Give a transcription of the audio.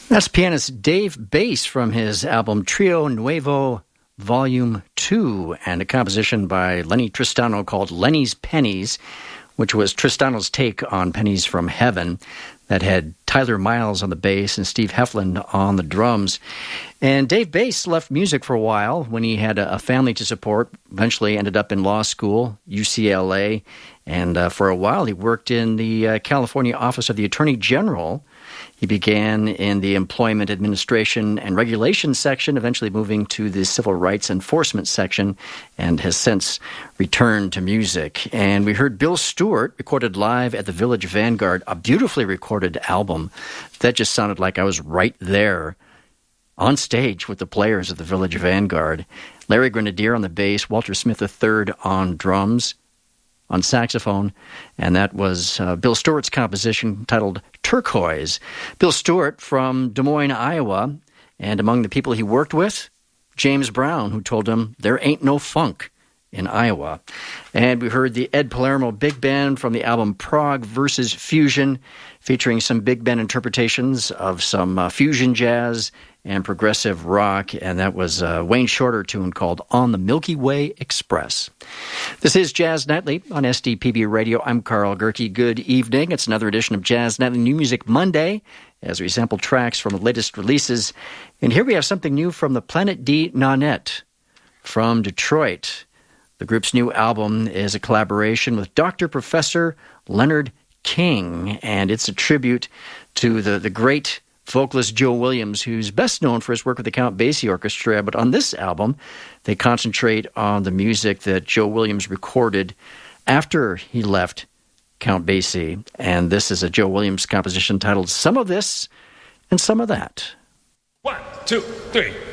That's pianist Dave Bass from his album Trio Nuevo Volume 2, and a composition by Lenny Tristano called Lenny's Pennies, which was Tristano's take on Pennies from Heaven, that had Tyler Miles on the bass and Steve Heflin on the drums. And Dave Bass left music for a while when he had a family to support, eventually ended up in law school, UCLA, and for a while he worked in the California Office of the Attorney General. He began in the Employment Administration and Regulations section, eventually moving to the Civil Rights Enforcement section, and has since returned to music. And we heard Bill Stewart recorded live at the Village Vanguard, a beautifully recorded album that just sounded like I was right there on stage with the players at the Village Vanguard. Larry Grenadier on the bass, Walter Smith III on drums, on saxophone, and that was Bill Stewart's composition titled Turquoise. Bill Stewart from Des Moines, Iowa, and among the people he worked with, James Brown, who told him there ain't no funk in Iowa. And we heard the Ed Palermo Big Band from the album Prog versus Fusion, featuring some big band interpretations of some fusion jazz and progressive rock, and that was a Wayne Shorter tune called On the Milky Way Express. This is Jazz Nightly on SDPB Radio. I'm Carl Gerke. Good evening. It's another edition of Jazz Nightly New Music Monday, as we sample tracks from the latest releases. And here we have something new from the Planet D Nanette from Detroit. The group's new album is a collaboration with Dr. Professor Leonard King, and it's a tribute to the great vocalist Joe Williams, who's best known for his work with the Count Basie Orchestra. But on this album, they concentrate on the music that Joe Williams recorded after he left Count Basie. And this is a Joe Williams composition titled Some of This and Some of That. 1, 2, 3.